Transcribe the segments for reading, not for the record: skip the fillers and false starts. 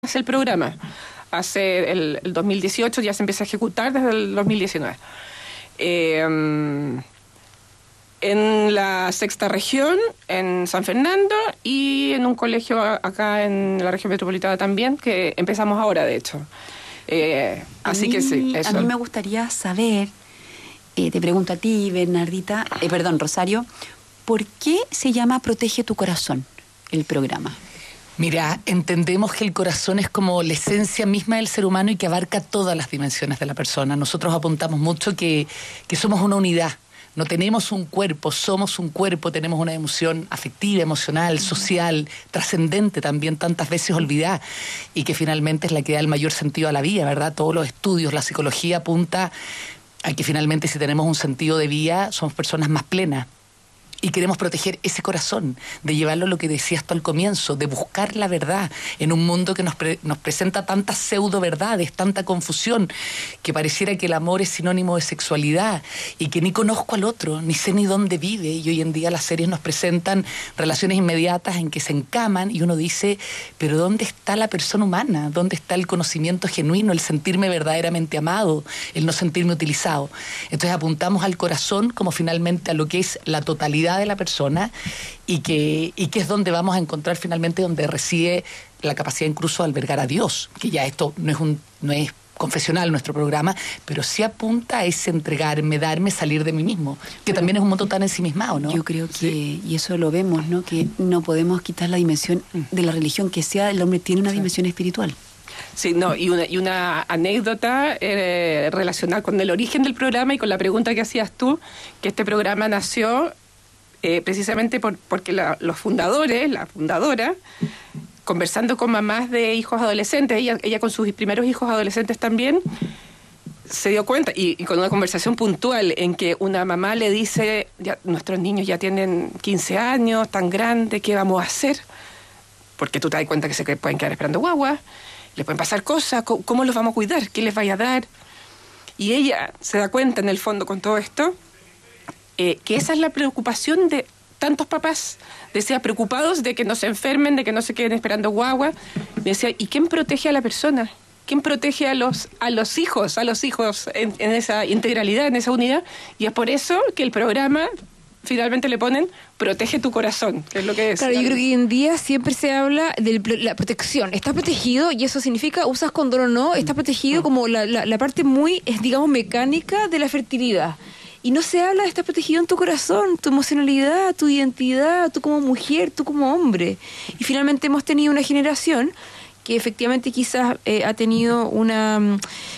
hace el programa. Hace el 2018, ya se empieza a ejecutar desde el 2019. En la sexta región, en San Fernando, y en un colegio acá en la región metropolitana también, que empezamos ahora, de hecho. Así que sí, eso. A mí me gustaría saber, te pregunto a ti, Bernardita, Rosario, ¿por qué se llama Protege tu Corazón el programa? Mira, entendemos que el corazón es como la esencia misma del ser humano y que abarca todas las dimensiones de la persona. Nosotros apuntamos mucho que somos una unidad. No tenemos un cuerpo, somos un cuerpo, tenemos una emoción afectiva, emocional, social, trascendente también, tantas veces olvidada, y que finalmente es la que da el mayor sentido a la vida, ¿verdad? Todos los estudios, la psicología apunta a que finalmente si tenemos un sentido de vida, somos personas más plenas. Y queremos proteger ese corazón, de llevarlo a lo que decías tú al comienzo, de buscar la verdad en un mundo que nos presenta tantas pseudo-verdades, tanta confusión, que pareciera que el amor es sinónimo de sexualidad y que ni conozco al otro, ni sé ni dónde vive. Y hoy en día las series nos presentan relaciones inmediatas en que se encaman y uno dice, pero ¿dónde está la persona humana? ¿Dónde está el conocimiento genuino, el sentirme verdaderamente amado, el no sentirme utilizado? Entonces apuntamos al corazón como finalmente a lo que es la totalidad de la persona y que es donde vamos a encontrar finalmente donde reside la capacidad incluso de albergar a Dios, que ya esto no es confesional nuestro programa, pero sí apunta a ese entregarme, darme, salir de mí mismo, que también es un mundo tan ensimismado, ¿no? Yo creo que, y eso lo vemos, ¿no? Que no podemos quitar la dimensión de la religión que sea, el hombre tiene una dimensión espiritual. Sí, no, y una anécdota relacionada con el origen del programa y con la pregunta que hacías tú, que este programa nació precisamente porque los fundadores, la fundadora, conversando con mamás de hijos adolescentes, ella con sus primeros hijos adolescentes también, se dio cuenta, y con una conversación puntual en que una mamá le dice, ya, nuestros niños ya tienen 15 años, tan grandes, ¿qué vamos a hacer? Porque tú te das cuenta que se pueden quedar esperando guagua, les pueden pasar cosas, ¿cómo los vamos a cuidar? ¿Qué les vaya a dar? Y ella se da cuenta en el fondo con todo esto, que esa es la preocupación de tantos papás, decía, preocupados de que no se enfermen, de que no se queden esperando guagua. Me decía, ¿y quién protege a la persona? ¿Quién protege a los hijos en esa integralidad, en esa unidad? Y es por eso que el programa finalmente le ponen Protege tu Corazón, que es lo que es. Claro, yo creo que hoy en día siempre se habla de la protección. Estás protegido y eso significa, usas condón o no, estás protegido como la parte muy, digamos, mecánica de la fertilidad. Y no se habla de estar protegido en tu corazón, tu emocionalidad, tu identidad, tú como mujer, tú como hombre. Y finalmente hemos tenido una generación que efectivamente quizás ha tenido una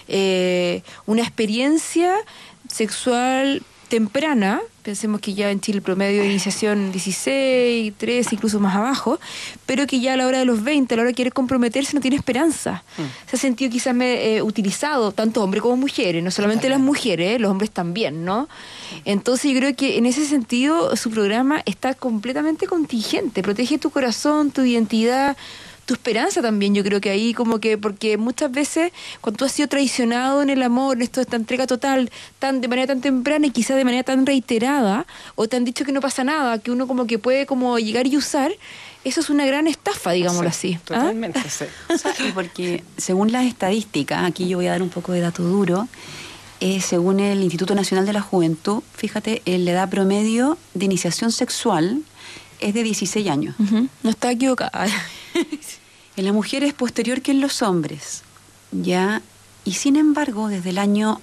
experiencia sexual temprana. Pensemos que ya en Chile el promedio de iniciación 16, 13, incluso más abajo, pero que ya a la hora de los 20, a la hora de querer comprometerse, no tiene esperanza. Se ha sentido quizás utilizado, tanto hombres como mujeres, no solamente las mujeres, los hombres también, ¿no? Entonces yo creo que en ese sentido su programa está completamente contingente, protege tu corazón, tu identidad, tu esperanza también. Yo creo que ahí como que, porque muchas veces cuando tú has sido traicionado en el amor, en esto de esta entrega total, de manera tan temprana y quizás de manera tan reiterada, o te han dicho que no pasa nada, que uno como que puede como llegar y usar, eso es una gran estafa, digámoslo así. Totalmente, sí. Y porque según las estadísticas, aquí yo voy a dar un poco de dato duro, según el Instituto Nacional de la Juventud, fíjate, la edad promedio de iniciación sexual es de 16 años. No está equivocada. En las mujeres es posterior que en los hombres, ¿ya? Y sin embargo, desde el año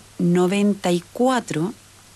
92,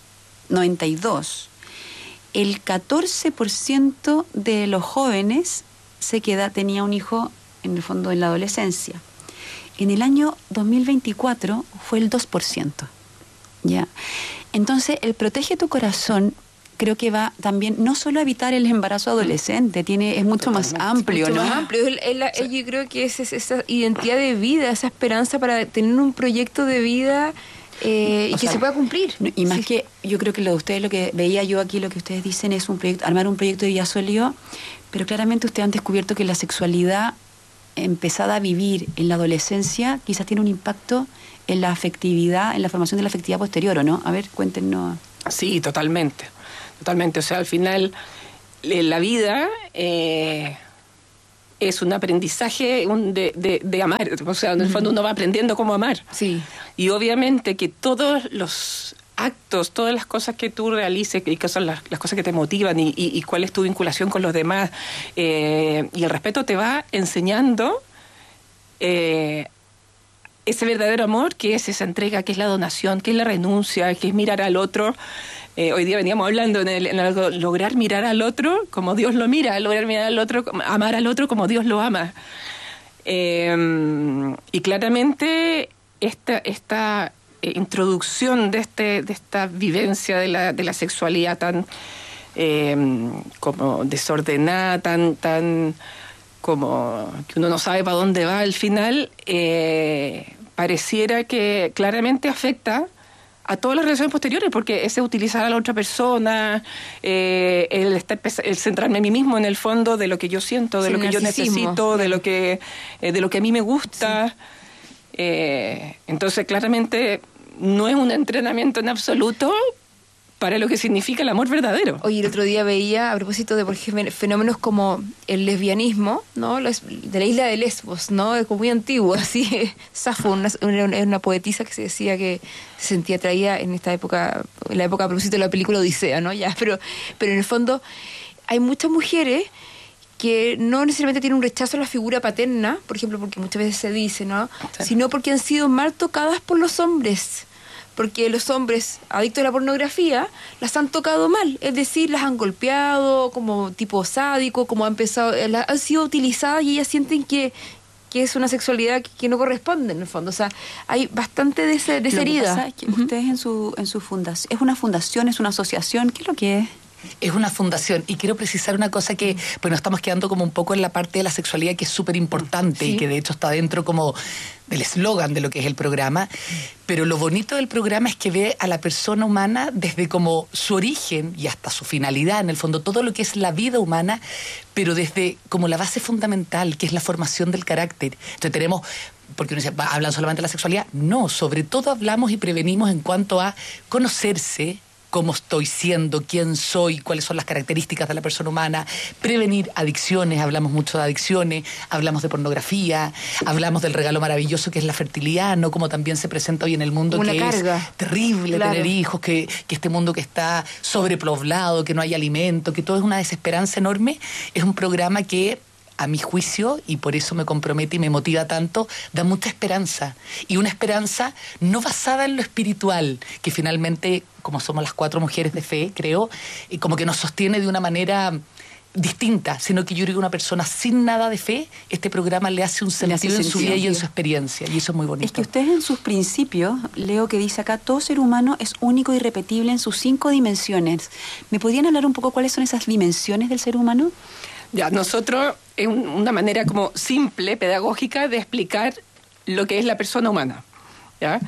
el 14% de los jóvenes tenía un hijo, en el fondo, en la adolescencia. En el año 2024 fue el 2%, ¿ya? Entonces, el Protege tu Corazón creo que va también no solo a evitar el embarazo adolescente, es mucho más amplio, mucho ¿no? Más amplio. Yo creo que es esa identidad de vida, esa esperanza para tener un proyecto de vida y que se pueda cumplir. Y más que, yo creo que lo que veía yo aquí, lo que ustedes dicen es armar un proyecto de vida sólido, pero claramente ustedes han descubierto que la sexualidad empezada a vivir en la adolescencia quizás tiene un impacto en la afectividad, en la formación de la afectividad posterior, ¿o no? A ver, cuéntenos. Sí, totalmente. Totalmente. O sea, al final, la vida es un aprendizaje de amar. O sea, en el fondo uno va aprendiendo cómo amar. Sí. Y obviamente que todos los actos, todas las cosas que tú realices y que son las cosas que te motivan y cuál es tu vinculación con los demás, y el respeto te va enseñando ese verdadero amor, que es esa entrega, que es la donación, que es la renuncia, que es mirar al otro. Hoy día veníamos hablando en algo, lograr mirar al otro como Dios lo mira, lograr mirar al otro, amar al otro como Dios lo ama. Y claramente esta introducción de esta vivencia de la sexualidad tan como desordenada, tan como que uno no sabe para dónde va al final, pareciera que claramente afecta a todas las relaciones posteriores, porque ese utilizar a la otra persona, el centrarme en mí mismo, en el fondo, de lo que yo siento, de lo que yo necesito, de lo que a mí me gusta. Sí. Entonces, claramente, no es un entrenamiento en absoluto para lo que significa el amor verdadero. Oye, el otro día veía, a propósito de, por ejemplo, fenómenos como el lesbianismo, ¿no? De la isla de Lesbos, ¿no? Es como muy antiguo, así. Safo, una poetisa que se decía que se sentía atraída en esta época, en la época a propósito de la película Odisea, ¿no? Ya, pero en el fondo hay muchas mujeres que no necesariamente tienen un rechazo a la figura paterna, por ejemplo, porque muchas veces se dice, ¿no? Sí. Sino porque han sido mal tocadas por los hombres. Porque los hombres adictos a la pornografía las han tocado mal, es decir, las han golpeado como tipo sádico, como han sido utilizadas y ellas sienten que es una sexualidad que no corresponde en el fondo. O sea, hay bastante de esa herida. Lo que pasa es que ustedes en su fundación, ¿es una fundación, es una asociación? ¿Qué es lo que es? Es una fundación, y quiero precisar una cosa que pues nos estamos quedando como un poco en la parte de la sexualidad, que es súper importante, ¿sí? Y que de hecho está dentro como del eslogan de lo que es el programa, pero lo bonito del programa es que ve a la persona humana desde como su origen y hasta su finalidad, en el fondo todo lo que es la vida humana, pero desde como la base fundamental, que es la formación del carácter. Entonces tenemos, porque uno dice, ¿hablan solamente de la sexualidad? No, sobre todo hablamos y prevenimos en cuanto a conocerse, cómo estoy siendo, quién soy, cuáles son las características de la persona humana, prevenir adicciones, hablamos mucho de adicciones, hablamos de pornografía, hablamos del regalo maravilloso que es la fertilidad, no como también se presenta hoy en el mundo, una que carga. Es terrible, claro. Tener hijos, que este mundo que está sobrepoblado, que no hay alimento, que todo es una desesperanza enorme. Es un programa que, a mi juicio, y por eso me compromete y me motiva tanto, da mucha esperanza. Y una esperanza no basada en lo espiritual, que finalmente, como somos las 4 mujeres de fe, creo, como que nos sostiene de una manera distinta, sino que yo creo que una persona sin nada de fe, este programa le hace un sentido en su vida y en su experiencia, y eso es muy bonito. Es que ustedes en sus principios, leo que dice acá, todo ser humano es único y irrepetible en sus 5 dimensiones. ¿Me podrían hablar un poco cuáles son esas dimensiones del ser humano? Ya, nosotros es una manera como simple, pedagógica, de explicar lo que es la persona humana, ¿ya?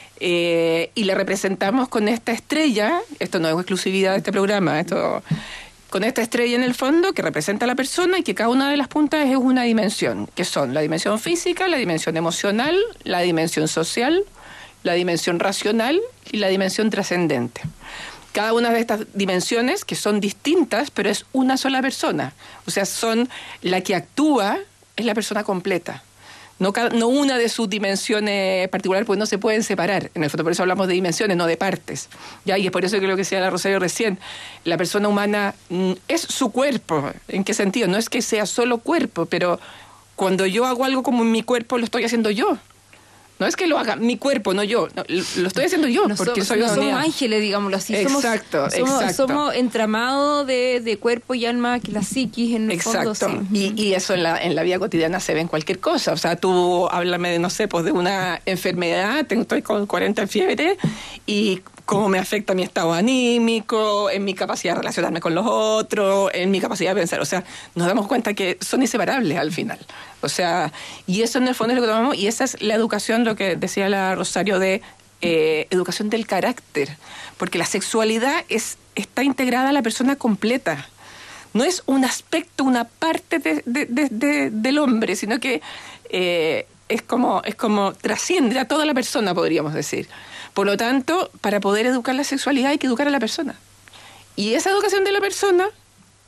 Y la representamos con esta estrella, esto no es exclusividad de este programa, con esta estrella en el fondo que representa a la persona y que cada una de las puntas es una dimensión, que son la dimensión física, la dimensión emocional, la dimensión social, la dimensión racional y la dimensión trascendente. Cada una de estas dimensiones, que son distintas, pero es una sola persona. O sea, son la que actúa, es la persona completa. No una de sus dimensiones particulares, pues no se pueden separar. En el fondo, por eso hablamos de dimensiones, no de partes. ¿Ya? Y es por eso que lo que decía la Rosario recién, la persona humana es su cuerpo. ¿En qué sentido? No es que sea solo cuerpo, pero cuando yo hago algo como en mi cuerpo, lo estoy haciendo yo. No es que lo haga mi cuerpo, no yo. No, lo estoy haciendo yo, porque soy una unidad. Somos ángeles, digámoslo así. Exacto. Somos entramado de cuerpo y alma, que la psiquis en el fondo. Sí. Y eso en la vida cotidiana se ve en cualquier cosa. O sea, tú háblame de, no sé, pues de una enfermedad, estoy con 40 en fiebre, y cómo me afecta mi estado anímico, en mi capacidad de relacionarme con los otros, en mi capacidad de pensar. O sea, nos damos cuenta que son inseparables al final. O sea, y eso en el fondo es lo que tomamos, y esa es la educación, lo que decía la Rosario, de educación del carácter. Porque la sexualidad está integrada a la persona completa. No es un aspecto, una parte del hombre, sino que es como trasciende a toda la persona, podríamos decir. Por lo tanto, para poder educar la sexualidad hay que educar a la persona. Y esa educación de la persona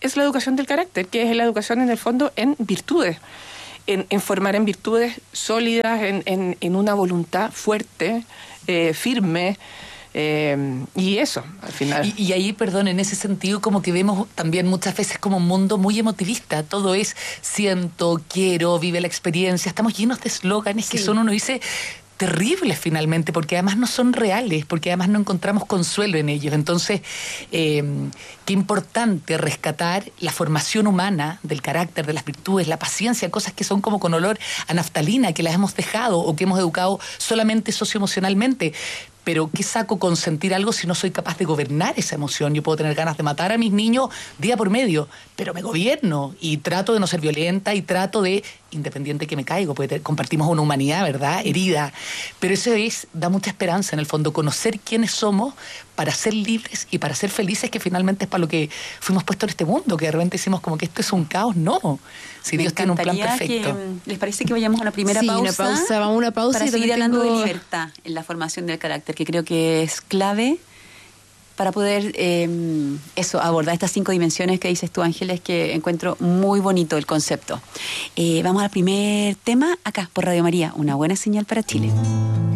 es la educación del carácter, que es la educación en el fondo en virtudes, en formar en virtudes sólidas, en una voluntad fuerte, firme. Y eso, al final. Y ahí, perdón, en ese sentido como que vemos también muchas veces como un mundo muy emotivista. Todo es siento, quiero, vive la experiencia. Estamos llenos de eslóganes que son, uno dice, terribles finalmente, porque además no son reales, porque además no encontramos consuelo en ellos. Entonces, qué importante rescatar la formación humana del carácter, de las virtudes, la paciencia, cosas que son como con olor a naftalina, que las hemos dejado o que hemos educado solamente socioemocionalmente. Pero ¿qué saco con sentir algo si no soy capaz de gobernar esa emoción? Yo puedo tener ganas de matar a mis niños día por medio, pero me gobierno y trato de no ser violenta y trato de, independiente que me caigo, porque compartimos una humanidad, ¿verdad?, herida. Pero eso da mucha esperanza en el fondo, conocer quiénes somos para ser libres y para ser felices, que finalmente es para lo que fuimos puestos en este mundo, que de repente decimos como que esto es un caos. No, si Dios tiene un plan perfecto. ¿Les parece que vayamos a una primera pausa? Vamos a una pausa. Para seguir hablando de libertad en la formación del carácter, que creo que es clave para poder abordar estas 5 dimensiones que dices tú, Ángeles, que encuentro muy bonito el concepto. Vamos al primer tema acá por Radio María, una buena señal para Chile.